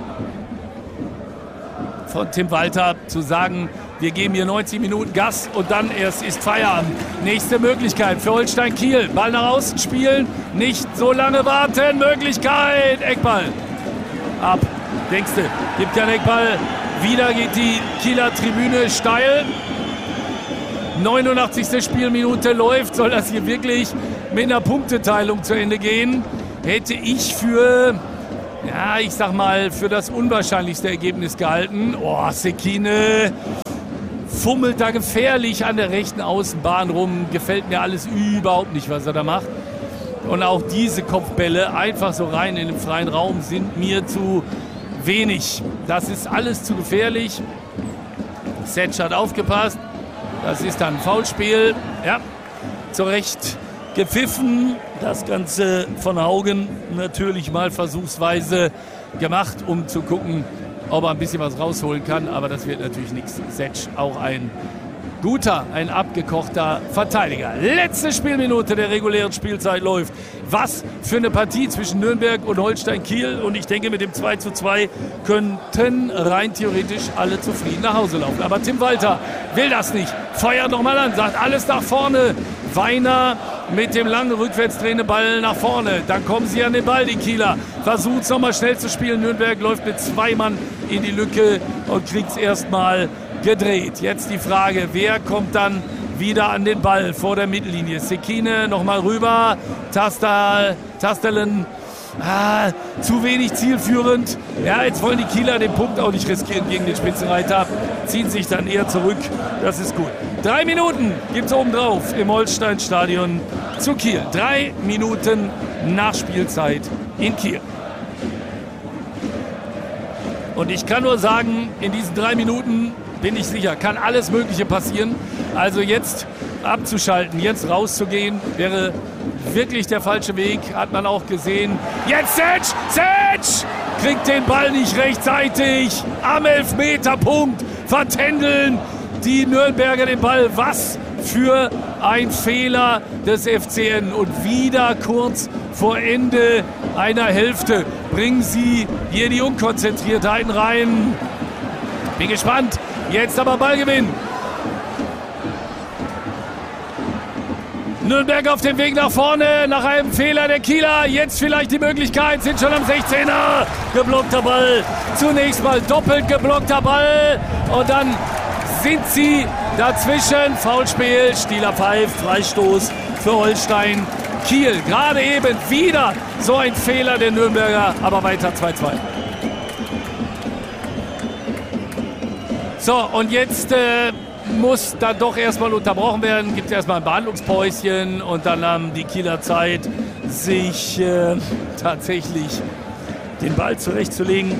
von Tim Walter, zu sagen, wir geben hier neunzig Minuten Gas und dann erst ist Feierabend. Nächste Möglichkeit für Holstein Kiel. Ball nach außen spielen, nicht so lange warten. Möglichkeit, Eckball. Ab, denkst du, gibt keinen Eckball. Wieder geht die Kieler Tribüne steil. neunundachtzigste Spielminute läuft. Soll das hier wirklich mit einer Punkteteilung zu Ende gehen? Hätte ich für ja, ich sag mal, für das unwahrscheinlichste Ergebnis gehalten. Oh, Sekine fummelt da gefährlich an der rechten Außenbahn rum. Gefällt mir alles überhaupt nicht, was er da macht. Und auch diese Kopfbälle einfach so rein in den freien Raum sind mir zu wenig. Das ist alles zu gefährlich. Setsch hat aufgepasst. Das ist dann ein Foulspiel. Ja, zu Recht gepfiffen. Das Ganze von Haugen natürlich mal versuchsweise gemacht, um zu gucken, ob er ein bisschen was rausholen kann. Aber das wird natürlich nichts. Setsch auch ein guter, ein abgekochter Verteidiger. Letzte Spielminute der regulären Spielzeit läuft. Was für eine Partie zwischen Nürnberg und Holstein Kiel. Und ich denke, mit dem zwei zu zwei könnten rein theoretisch alle zufrieden nach Hause laufen. Aber Tim Walter will das nicht. Feuert nochmal an, sagt alles nach vorne. Weiner mit dem langen rückwärts drehenden Ball nach vorne. Dann kommen sie an den Ball, die Kieler. Versucht es nochmal schnell zu spielen. Nürnberg läuft mit zwei Mann in die Lücke und kriegt es erstmal gedreht. Jetzt die Frage, wer kommt dann wieder an den Ball vor der Mittellinie? Sekine nochmal rüber. Tastal, Tastelen. Ah, zu wenig zielführend. Ja, jetzt wollen die Kieler den Punkt auch nicht riskieren gegen den Spitzenreiter. Ziehen sich dann eher zurück. Das ist gut. Drei Minuten gibt es obendrauf im Holsteinstadion zu Kiel. Drei Minuten Nachspielzeit in Kiel. Und ich kann nur sagen, in diesen drei Minuten bin ich sicher, kann alles Mögliche passieren. Also jetzt abzuschalten, jetzt rauszugehen, wäre wirklich der falsche Weg. Hat man auch gesehen. Jetzt Setsch! Setsch! Kriegt den Ball nicht rechtzeitig. Am Elfmeterpunkt vertändeln die Nürnberger den Ball. Was für ein Fehler des F C N. Und wieder kurz vor Ende einer Hälfte bringen sie hier die Unkonzentriertheiten rein. Bin gespannt. Jetzt aber Ballgewinn. Nürnberg auf dem Weg nach vorne, nach einem Fehler der Kieler. Jetzt vielleicht die Möglichkeit, sind schon am sechzehner. Geblockter Ball. Zunächst mal doppelt geblockter Ball. Und dann sind sie dazwischen. Foulspiel, Stieler pfeift, Freistoß für Holstein Kiel. Gerade eben wieder so ein Fehler der Nürnberger, aber weiter zwei zwei. So, und jetzt äh, muss da doch erstmal unterbrochen werden. Gibt es erstmal ein Behandlungspäuschen und dann haben die Kieler Zeit, sich äh, tatsächlich den Ball zurechtzulegen.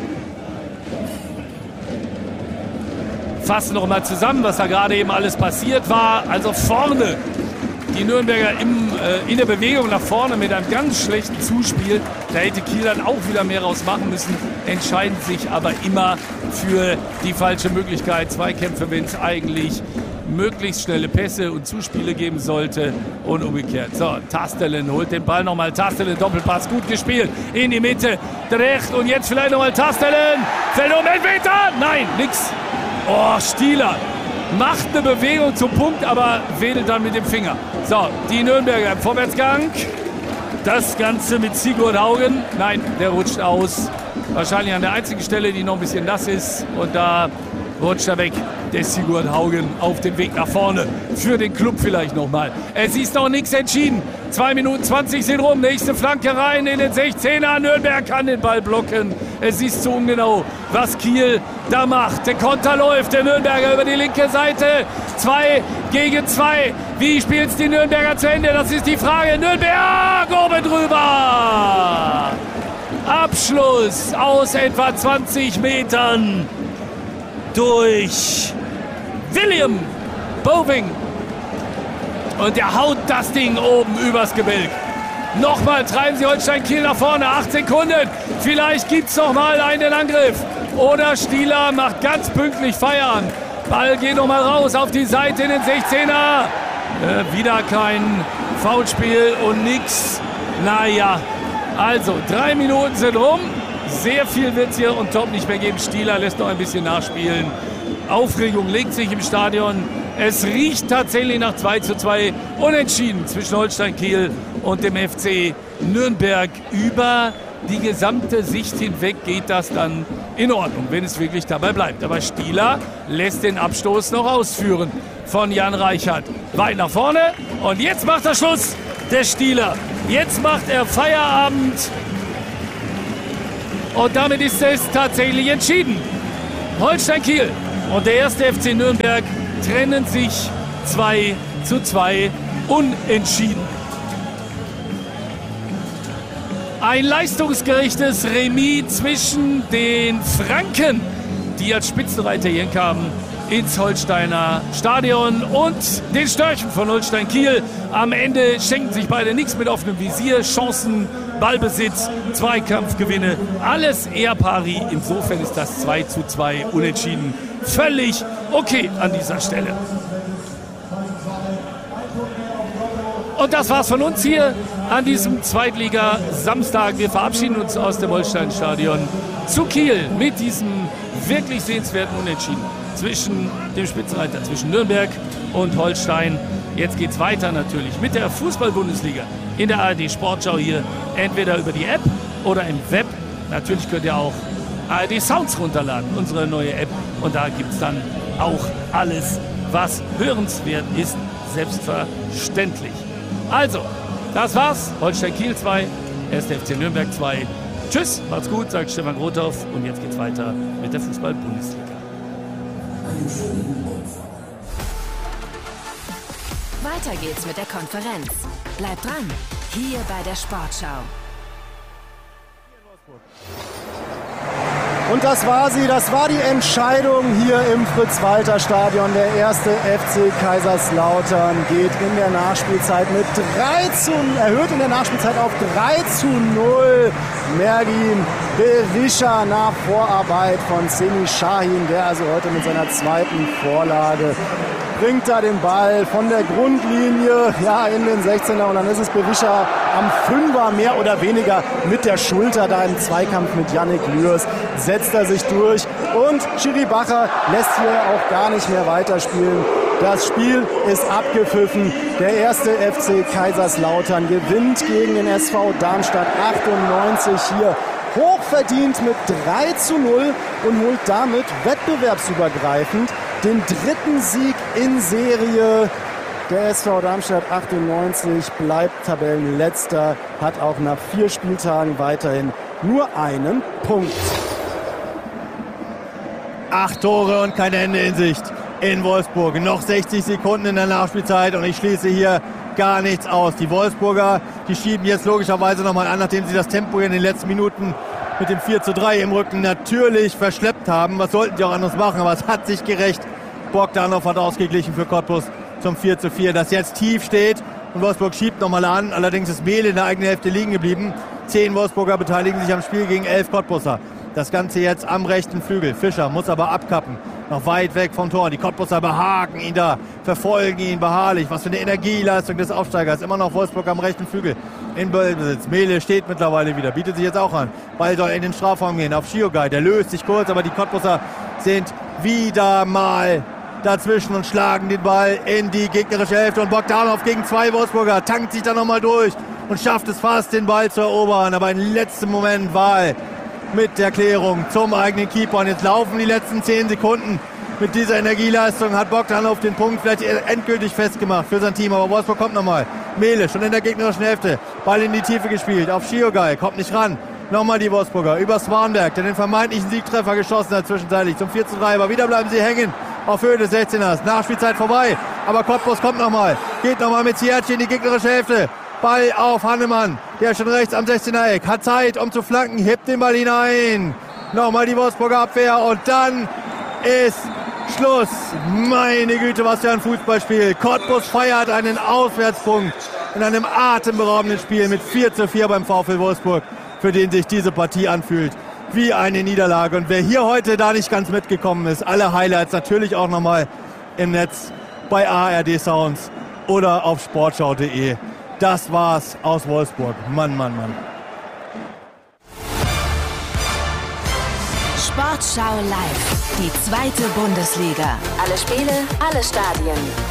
Fassen noch mal zusammen, was da gerade eben alles passiert war. Also vorne, die Nürnberger im, äh, in der Bewegung nach vorne mit einem ganz schlechten Zuspiel. Da hätte Kiel dann auch wieder mehr raus machen müssen. Entscheiden sich aber immer für die falsche Möglichkeit. Zweikämpfe, wenn es eigentlich möglichst schnelle Pässe und Zuspiele geben sollte und umgekehrt. So, Tastelen holt den Ball nochmal. Tastelen, Doppelpass, gut gespielt. In die Mitte, rechts und jetzt vielleicht nochmal Tastelen. Fällt um Elfmeter. Nein, nix. Oh, Stieler macht eine Bewegung zum Punkt, aber wedelt dann mit dem Finger. So, die Nürnberger im Vorwärtsgang. Das Ganze mit Sigurd Haugen. Nein, der rutscht aus. Wahrscheinlich an der einzigen Stelle, die noch ein bisschen nass ist. Und da rutscht er weg. Der Sigurd Haugen auf dem Weg nach vorne. Für den Club vielleicht nochmal. Es ist noch nichts entschieden. zwei Minuten zwanzig sind rum. Nächste Flanke rein in den sechzehner. Nürnberg kann den Ball blocken. Es ist zu ungenau, was Kiel da macht. Der Konter läuft. Der Nürnberger über die linke Seite. zwei gegen zwei. Wie spielt es die Nürnberger zu Ende? Das ist die Frage. Nürnberg oben drüber. Abschluss aus etwa zwanzig Metern durch William Boving. Und der haut das Ding oben übers Gebälk. Nochmal treiben sie Holstein Kiel nach vorne. acht Sekunden. Vielleicht gibt es noch mal einen Angriff. Oder Stieler macht ganz pünktlich Feierabend. Ball geht noch mal raus auf die Seite in den sechzehner. Äh, wieder kein Foulspiel und nix. Naja, also drei Minuten sind rum. Sehr viel wird es hier und top nicht mehr geben. Stieler lässt noch ein bisschen nachspielen. Aufregung legt sich im Stadion. Es riecht tatsächlich nach zwei zu zwei. Unentschieden zwischen Holstein Kiel und dem F C Nürnberg. Über die gesamte Sicht hinweg geht das dann in Ordnung, wenn es wirklich dabei bleibt. Aber Stieler lässt den Abstoß noch ausführen von Jan Reichert. Weit nach vorne und jetzt macht er Schluss, der Stieler. Jetzt macht er Feierabend. Und damit ist es tatsächlich entschieden. Holstein Kiel und der erste F C Nürnberg trennen sich zwei zu zwei unentschieden. Ein leistungsgerechtes Remis zwischen den Franken, die als Spitzenreiter hier kamen ins Holsteiner Stadion, und den Störchen von Holstein Kiel. Am Ende schenken sich beide nichts mit offenem Visier. Chancen, Ballbesitz, Zweikampfgewinne, alles eher pari. Insofern ist das zwei zu zwei unentschieden völlig okay an dieser Stelle. Und das war's von uns hier an diesem Zweitliga-Samstag. Wir verabschieden uns aus dem Holstein-Stadion zu Kiel mit diesem wirklich sehenswerten Unentschieden zwischen dem Spitzenreiter, zwischen Nürnberg und Holstein. Jetzt geht's weiter natürlich mit der Fußball-Bundesliga in der A R D Sportschau hier, entweder über die App oder im Web. Natürlich könnt ihr auch A R D Sounds runterladen, unsere neue App. Und da gibt's dann auch alles, was hörenswert ist, selbstverständlich. Also, das war's. Holstein Kiel zwei, erster F C Nürnberg zwei. Tschüss, macht's gut, sagt Stefan Grothoff. Und jetzt geht's weiter mit der Fußball-Bundesliga. Weiter geht's mit der Konferenz. Bleibt dran, hier bei der Sportschau. Und das war sie, das war die Entscheidung hier im Fritz-Walter-Stadion. Der erste F C Kaiserslautern geht in der Nachspielzeit mit drei zu null, erhöht in der Nachspielzeit auf drei zu null. Mergin Berisha nach Vorarbeit von Semih Şahin, der also heute mit seiner zweiten Vorlage bringt da den Ball von der Grundlinie, ja, in den sechzehner, und dann ist es Berisha am Fünfer mehr oder weniger mit der Schulter da im Zweikampf mit Yannick Lührs, setzt er sich durch, und Schiri Bacher lässt hier auch gar nicht mehr weiterspielen. Das Spiel ist abgepfiffen. Der erste F C Kaiserslautern gewinnt gegen den S V Darmstadt achtundneunzig hier hochverdient mit drei zu null und holt damit wettbewerbsübergreifend den dritten Sieg in Serie. Der S V Darmstadt achtundneunzig bleibt Tabellenletzter, hat auch nach vier Spieltagen weiterhin nur einen Punkt. Acht Tore und kein Ende in Sicht in Wolfsburg. Noch sechzig Sekunden in der Nachspielzeit und ich schließe hier gar nichts aus. Die Wolfsburger, die schieben jetzt logischerweise nochmal an, nachdem sie das Tempo in den letzten Minuten mit dem vier zu drei im Rücken natürlich verschleppt haben. Was sollten die auch anderes machen, aber es hat sich gerecht. Bogdanov hat ausgeglichen für Cottbus zum vier zu vier, das jetzt tief steht. Und Wolfsburg schiebt nochmal an. Allerdings ist Mehl in der eigenen Hälfte liegen geblieben. Zehn Wolfsburger beteiligen sich am Spiel gegen elf Cottbusser. Das Ganze jetzt am rechten Flügel. Fischer muss aber abkappen. Noch weit weg vom Tor. Die Cottbusser behaken ihn da, verfolgen ihn beharrlich. Was für eine Energieleistung des Aufsteigers. Immer noch Wolfsburg am rechten Flügel in Ballbesitz. Mehle steht mittlerweile wieder, bietet sich jetzt auch an. Ball soll in den Strafraum gehen auf Shiogai. Der löst sich kurz, aber die Cottbusser sind wieder mal dazwischen und schlagen den Ball in die gegnerische Hälfte. Und Bogdanov gegen zwei Wolfsburger tankt sich da nochmal durch und schafft es fast, den Ball zu erobern. Aber im letzten Moment Wahl mit der Klärung zum eigenen Keeper. Und jetzt laufen die letzten zehn Sekunden. Mit dieser Energieleistung hat Bogdanov den Punkt vielleicht endgültig festgemacht für sein Team. Aber Wolfsburg kommt nochmal. Mehle schon in der gegnerischen Hälfte. Ball in die Tiefe gespielt auf Shiogai. Kommt nicht ran. Nochmal die Wolfsburger über Swanberg, der den vermeintlichen Siegtreffer geschossen hat zwischenzeitlich zum vier zu drei. Aber wieder bleiben sie hängen auf Höhe des sechzehners. Nachspielzeit vorbei. Aber Cottbus kommt nochmal. Geht nochmal mit Ziyech in die gegnerische Hälfte. Ball auf Hannemann, der schon rechts am sechzehner Eck hat Zeit, um zu flanken, hebt den Ball hinein. Nochmal die Wolfsburger Abwehr und dann ist Schluss. Meine Güte, was für ein Fußballspiel. Cottbus feiert einen Auswärtspunkt in einem atemberaubenden Spiel mit vier zu vier beim VfL Wolfsburg, für den sich diese Partie anfühlt wie eine Niederlage. Und wer hier heute da nicht ganz mitgekommen ist, alle Highlights natürlich auch nochmal im Netz bei A R D Sounds oder auf sportschau punkt de. Das war's aus Wolfsburg. Mann, Mann, Mann. Sportschau live. Die zweite Bundesliga. Alle Spiele, alle Stadien.